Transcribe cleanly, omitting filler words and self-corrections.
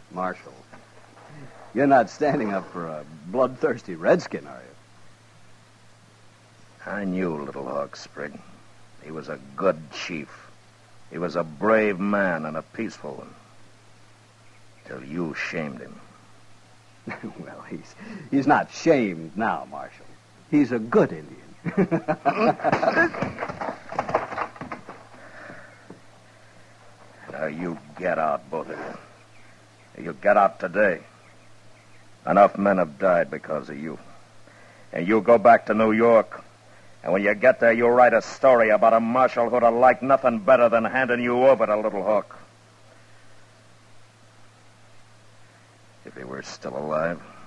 Marshal, you're not standing up for a bloodthirsty redskin, are you? I knew Little Hawk, Sprig. He was a good chief. He was a brave man and a peaceful one. Till you shamed him. Well, he's not shamed now, Marshal. He's a good Indian. Now you get out, both of you. You get out today. Enough men have died because of you. And you go back to New York. And when you get there, you'll write a story about a marshal who'd have liked nothing better than handing you over to Little Hawk. If he were still alive.